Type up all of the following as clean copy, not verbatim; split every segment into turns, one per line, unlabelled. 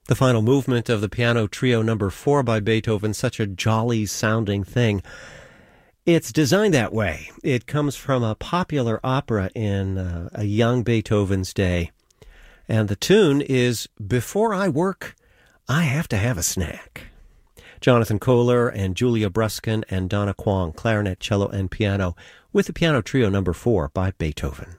The final movement of the Piano Trio No. 4 by Beethoven, such a jolly-sounding thing. It's designed that way. It comes from a popular opera in a young Beethoven's day. And the tune is, "Before I work, I have to have a snack." Jonathan Kohler and Julia Bruskin and Donna Kwong, clarinet, cello, and piano, with the Piano Trio No. 4 by Beethoven.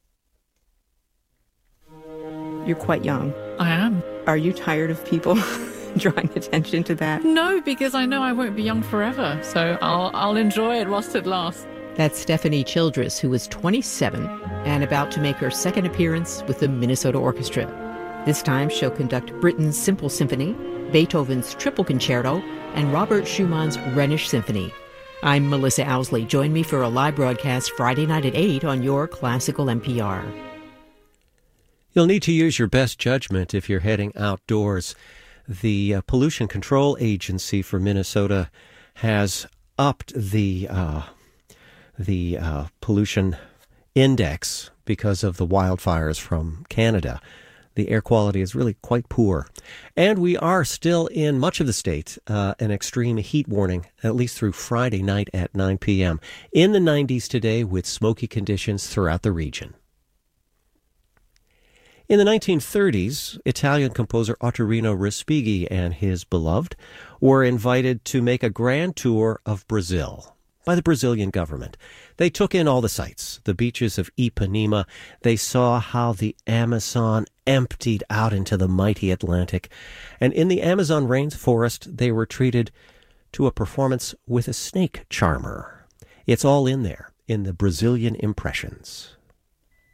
You're quite young.
I am.
Are you tired of people drawing attention to that?
No, because I know I won't be young forever, so I'll enjoy it whilst it lasts.
That's Stephanie Childress, who is 27 and about to make her second appearance with the Minnesota Orchestra. This time she'll conduct Britten's Simple Symphony, Beethoven's Triple Concerto, and Robert Schumann's Rhenish Symphony. I'm Melissa Owsley. Join me for a live broadcast Friday night at 8 on your Classical NPR.
You'll need to use your best judgment if you're heading outdoors. The Pollution Control Agency for Minnesota has upped the pollution index because of the wildfires from Canada. The air quality is really quite poor. And we are still in much of the state an extreme heat warning, at least through Friday night at 9 p.m. In the 90s today with smoky conditions throughout the region. In the 1930s, Italian composer Ottorino Respighi and his beloved were invited to make a grand tour of Brazil by the Brazilian government. They took in all the sights, the beaches of Ipanema. They saw how the Amazon emptied out into the mighty Atlantic. And in the Amazon rainforest, they were treated to a performance with a snake charmer. It's all in there, in the Brazilian Impressions.